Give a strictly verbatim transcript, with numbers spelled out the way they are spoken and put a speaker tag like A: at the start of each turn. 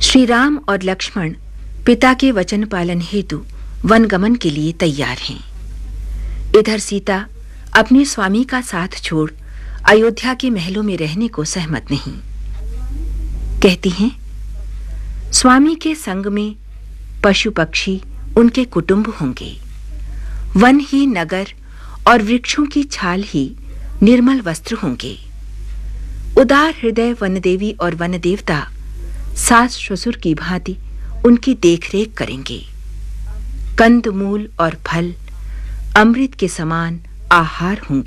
A: श्री राम और लक्ष्मण पिता के वचन पालन हेतु वनगमन के लिए तैयार हैं। इधर सीता अपने स्वामी का साथ छोड़ अयोध्या के महलों में रहने को सहमत नहीं। कहती हैं, स्वामी के संग में पशु पक्षी उनके कुटुंब होंगे, वन ही नगर और वृक्षों की छाल ही निर्मल वस्त्र होंगे। उदार हृदय वनदेवी और वनदेवता सास ससुर की भांति उनकी देखरेख करेंगे। कंद मूल और फल अमृत के समान आहार होंगे।